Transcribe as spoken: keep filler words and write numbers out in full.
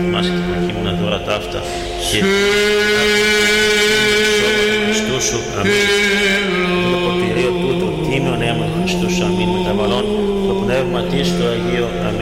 μας και τα κείμενα δώρα ταύτα και Χριστού σου, αμήν. Το ποτηρίο τούτο, τίμιον αίμα Χριστού σου, αμήν. Μεταβαλών το πνεύμα της το Αγίο, αμήν.